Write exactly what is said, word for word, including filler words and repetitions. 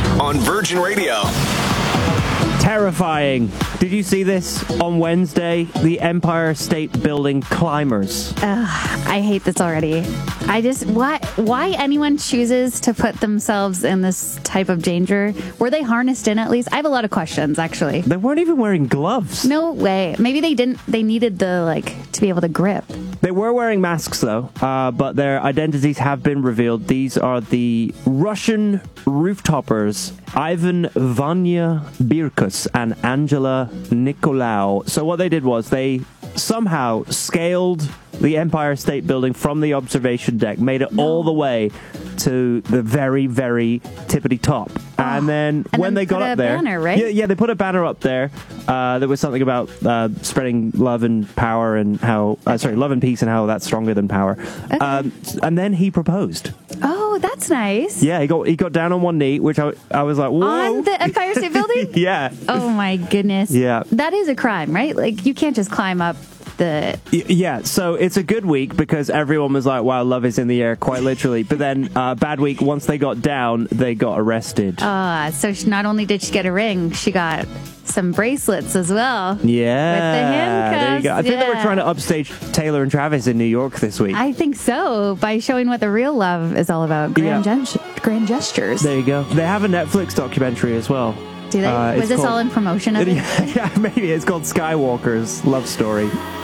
on Virgin Radio. Terrifying. Did you see this on Wednesday? The Empire State Building climbers. Ugh, I hate this already. I just, why, why anyone chooses to put themselves in this type of danger? Were they harnessed in at least? I have a lot of questions, actually. They weren't even wearing gloves. No way. Maybe they didn't, they needed the, like, to be able to grip. They were wearing masks, though, uh, but their identities have been revealed. These are the Russian rooftopers, Ivan Vanya Birkus and Angela Nicolaou. So what they did was they somehow scaled the Empire State Building from the observation deck, made it no. all the way to the very, very tippity top. Oh, and then and when then they got up there... banner, right? Yeah, yeah, they put a banner up there. Uh, there was something about uh, spreading love and power and how... Uh, sorry, love and peace and how that's stronger than power. Okay. Um, and then he proposed. Oh, that's nice. Yeah, he got he got down on one knee, which I, I was like, whoa. On the Empire State Building? Yeah. Oh, my goodness. Yeah. That is a crime, right? Like, you can't just climb up the... Yeah, so it's a good week because everyone was like, wow, love is in the air, quite literally. But then, uh, bad week, once they got down, they got arrested. Ah, uh, so she, not only did she get a ring, she got some bracelets as well. Yeah. With the handcuffs. There you go. I think yeah. they were trying to upstage Taylor and Travis in New York this week. I think so, by showing what the real love is all about. Grand, yeah. gen- grand gestures. There you go. They have a Netflix documentary as well. Do they? Uh, Was this called, all in promotion of it? Yeah, maybe. It's called Skywalker's Love Story.